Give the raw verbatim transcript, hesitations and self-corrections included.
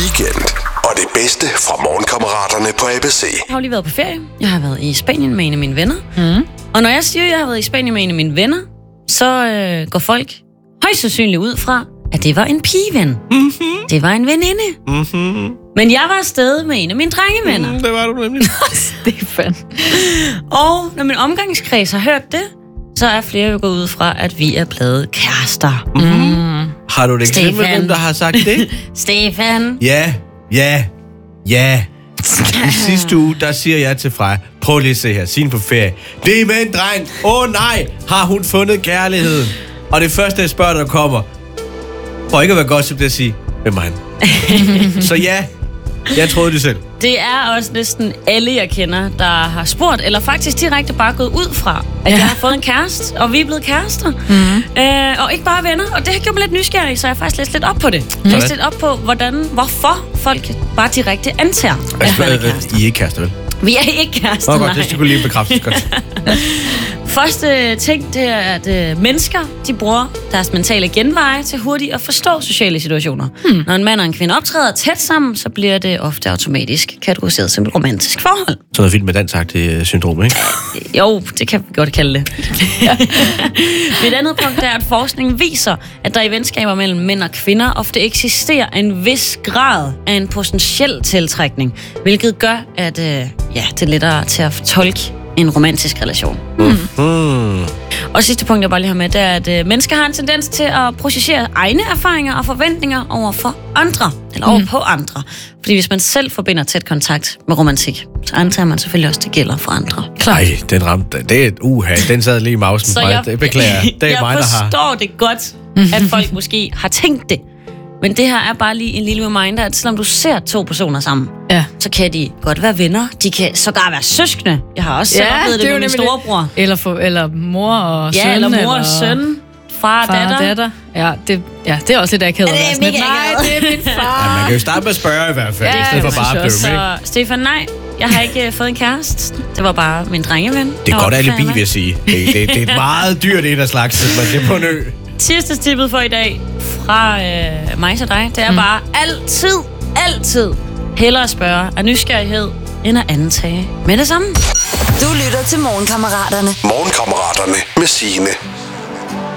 weekend. Og det bedste fra Morgenkammeraterne på A B C. Jeg har lige været på ferie. Jeg har været i Spanien med en af mine venner. Mm. Og når jeg siger, at jeg har været i Spanien med en af mine venner, så øh, går folk højst sandsynligt ud fra, at det var en pigeven. Mm-hmm. Det var en veninde. Mm-hmm. Men jeg var afsted med en af mine drengevenner. Mm, det var du nemlig. Stefan. Og når min omgangskreds har hørt det, så er flere jo gået ud fra, at vi er blevet kærester. Mm. Har du et eksempel, hvem der har sagt det? Stefan. Ja, ja, ja. I sidste uge, der siger jeg til Freja, prøv lige at se her, Signe på ferie. Det er med en dreng. Åh oh, nej, har hun fundet kærligheden? Og det første, jeg spørger, der kommer, for ikke at være godt, så det at sige, hvem er han? Så ja, jeg troede det selv. Det er også næsten alle, jeg kender, der har spurgt, eller faktisk direkte bare gået ud fra, at ja. jeg har fået en kæreste, og vi er blevet kærester. Mm. Øh, og ikke bare venner, og det har gjort mig lidt nysgerrig, så jeg har faktisk læst lidt op på det. Mm. Læst lidt op på, hvordan, hvorfor folk bare direkte antager, at man er kærester. I er ikke kærester, vel? Vi er ikke kærester, oh, godt, det skulle lige bekræftes godt. Første ting, det er, at øh, mennesker, de bruger deres mentale genveje til hurtigt at forstå sociale situationer. Hmm. Når en mand og en kvinde optræder tæt sammen, så bliver det ofte automatisk kategoriseret som et romantisk forhold. Sådan noget fint med dansagtigt syndrom, ikke? Jo, det kan vi godt kalde det. Et andet punkt er, at forskningen viser, at der i venskaber mellem mænd og kvinder ofte eksisterer en vis grad af en potentiel tiltrækning, hvilket gør, at øh, ja, det er lettere til at tolke en romantisk relation. Mm. Mm. Og sidste punkt, jeg bare lige har med, det er, at øh, mennesker har en tendens til at processere egne erfaringer og forventninger over for andre, eller over mm. på andre. Fordi hvis man selv forbinder tæt kontakt med romantik, så antager man selvfølgelig også, det gælder for andre. Nej, den ramte, det er et uha, den sad lige i mausen. Så jeg, det beklager det er jeg mig, der har. forstår det godt, at folk måske har tænkt det. Men det her er bare lige en lille reminder, at selvom du ser to personer sammen, ja. så kan de godt være venner. De kan sågar være søskende. Jeg har også selv ja, oplevet det, det med min storebror. Eller, for, eller mor og søn. Ja, eller mor og søn. Far og datter. datter. Ja, det, ja, det er også lidt akavet. Ja, det er mega nej, det er min far. Ja, man kan jo starte med at spørge i hvert fald, ja, i stedet for bare at blive med. Så Stefan, nej, jeg har ikke fået en kæreste. Det var bare min drengeven. Det er godt alibi, vil jeg sige. Det, det, det er et meget dyrt et af slags, men det er på en ø. Tirsdagstippet for i dag fra øh, mig til dig, det er mm. bare altid, altid hellere spørge af nysgerrighed, end at antage med det samme. Du lytter til Morgenkammeraterne. Morgenkammeraterne med Signe.